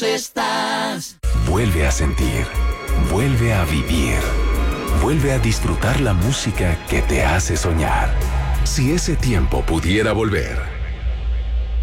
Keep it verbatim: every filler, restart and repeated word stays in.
estás. Vuelve a sentir, vuelve a vivir, vuelve a disfrutar la música que te hace soñar. Si ese tiempo pudiera volver,